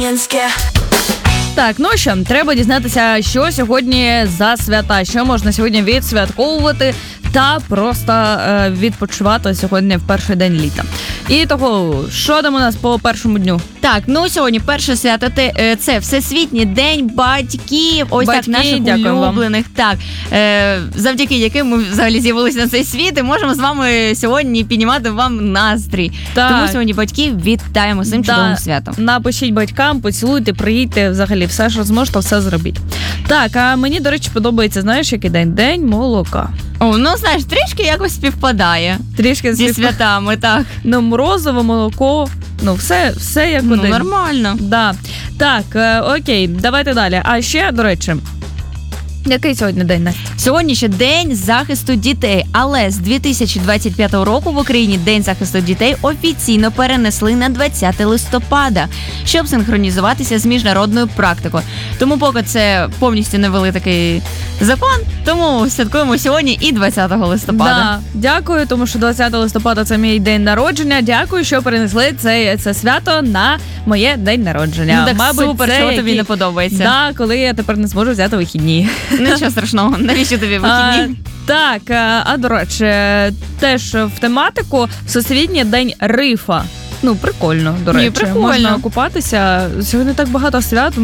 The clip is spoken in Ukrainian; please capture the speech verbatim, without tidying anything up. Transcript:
Так, ну що, треба дізнатися, що сьогодні за свята, що можна сьогодні відсвятковувати та просто е, відпочивати сьогодні в перший день літа. І того, що там у нас по першому дню? Так, ну сьогодні перше свято – це Всесвітній день батьків, ось Батьки, так наших дякую вам. улюблених. Так, е, завдяки яким ми взагалі з'явилися на цей світ і можемо з вами сьогодні піднімати вам настрій. Так. Тому сьогодні батьків вітаємо з цим Да. чудовим святом. Напишіть батькам, поцілуйте, приїдьте, взагалі все, що зможете, все зробіть. Так, а мені, до речі, подобається, знаєш, який день? День молока. О, ну знаєш, трішки якось співпадає Трішки зі спів- святами, так. Ну, морозиво, молоко, ну, все, все як Ну, один. нормально. Да. Так, е, окей, давайте далі. А ще, до речі, який сьогодні день, Настя? Сьогодні ще День захисту дітей, але з дві тисячі двадцять п'ятого року в Україні День захисту дітей офіційно перенесли на двадцяте листопада, щоб синхронізуватися з міжнародною практикою. Тому поки це повністю не ввели такий закон, тому святкуємо сьогодні і двадцятого листопада. Да, дякую, тому що двадцятого листопада це мій день народження. Дякую, що перенесли це, це свято на моє день народження. Ну так супер, це чого тобі які- не подобається. Да, коли я тепер не зможу взяти вихідні. Нічого страшного, навіщо тобі вихідні? А, так, а, а до речі, теж в тематику Всесвітній день рифа. Ну, прикольно, до Ні, речі. прикольно. Можна купатися. Сьогодні так багато свят.